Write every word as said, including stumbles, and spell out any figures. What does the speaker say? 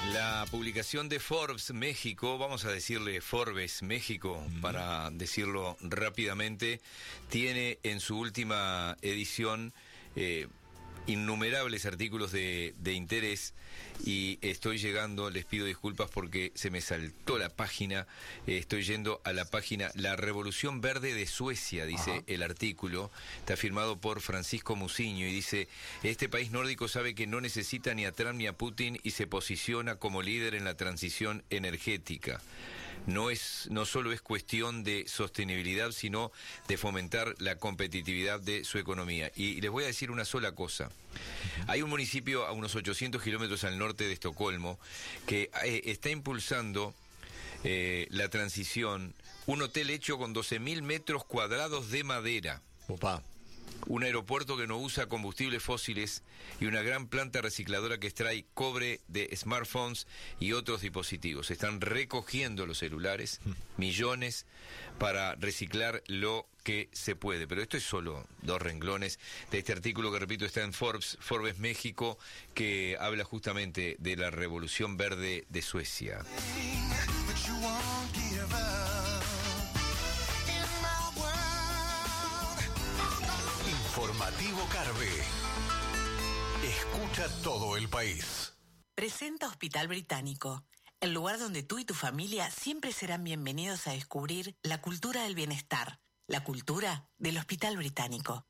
La publicación de Forbes México, vamos a decirle Forbes México mm. para decirlo rápidamente, tiene en su última edición eh, innumerables artículos de, de interés, y estoy llegando, les pido disculpas porque se me saltó la página, eh, estoy yendo a la página La Revolución Verde de Suecia, dice Ajá. el artículo, está firmado por Francisco Musiño y dice: este país nórdico sabe que no necesita ni a Trump ni a Putin y se posiciona como líder en la transición energética. No es, no solo es cuestión de sostenibilidad, sino de fomentar la competitividad de su economía. Y les voy a decir una sola cosa. Hay un municipio a unos ochocientos kilómetros al norte de Estocolmo que eh, está impulsando eh, la transición, un hotel hecho con doce mil metros cuadrados de madera. Opa. Un aeropuerto que no usa combustibles fósiles y una gran planta recicladora que extrae cobre de smartphones y otros dispositivos. Están recogiendo los celulares, millones, para reciclar lo que se puede. Pero esto es solo dos renglones de este artículo que, repito, está en Forbes, Forbes México, que habla justamente de la Revolución Verde de Suecia. Informativo Carve. Escucha todo el país. Presenta Hospital Británico, el lugar donde tú y tu familia siempre serán bienvenidos a descubrir la cultura del bienestar, la cultura del Hospital Británico.